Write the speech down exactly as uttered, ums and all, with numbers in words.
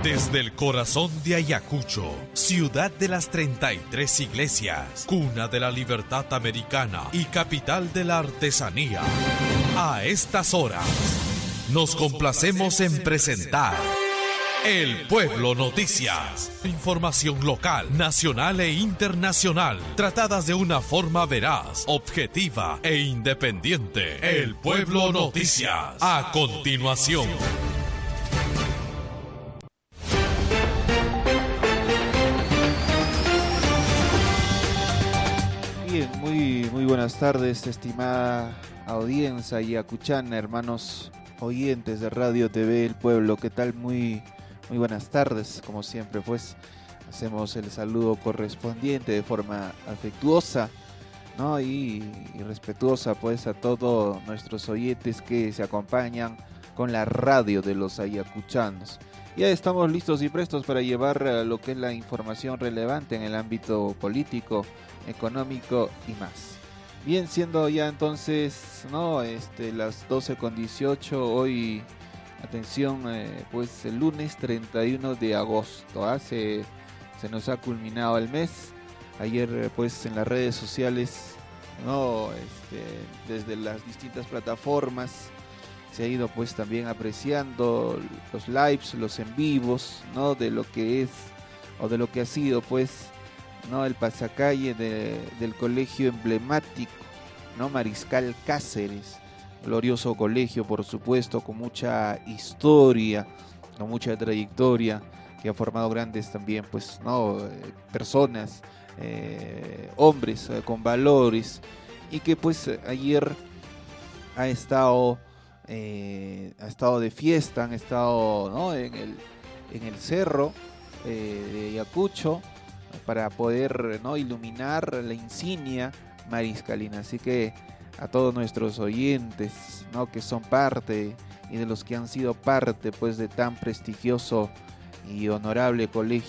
Desde el corazón de Ayacucho, ciudad de las treinta y tres iglesias, cuna de la libertad americana y capital de la artesanía. A estas horas, nos complacemos en presentar El Pueblo Noticias. Información local, nacional e internacional, tratadas de una forma veraz, objetiva e independiente. El Pueblo Noticias. A continuación. Bien, muy, muy buenas tardes, estimada audiencia ayacuchana, hermanos oyentes de Radio T V El Pueblo. ¿Qué tal? Muy, muy buenas tardes. Como siempre, pues, hacemos el saludo correspondiente de forma afectuosa, ¿no? y, y respetuosa, pues, a todos nuestros oyentes que se acompañan con la radio de los ayacuchanos. Ya estamos listos y prestos para llevar lo que es la información relevante en el ámbito político, económico y más. Bien, siendo ya entonces, no, este, las doce con dieciocho, hoy, atención, eh, pues el lunes treinta y uno de agosto, ¿ah? se, se nos ha culminado el mes. Ayer, pues, en las redes sociales, no, este, desde las distintas plataformas se ha ido, pues, también apreciando los lives, los en vivos, no, de lo que es o de lo que ha sido, pues, no, el pasacalle de, del colegio emblemático, no, Mariscal Cáceres, glorioso colegio, por supuesto, con mucha historia, con mucha trayectoria, que ha formado grandes también, pues, no, eh, personas, eh, hombres eh, con valores, y que, pues, ayer ha estado, eh, ha estado de fiesta, han estado, ¿no?, en el, en el cerro eh, de Ayacucho, para poder, ¿no?, iluminar la insignia mariscalina. Así que a todos nuestros oyentes, ¿no?, que son parte y de los que han sido parte, pues, de tan prestigioso y honorable colegio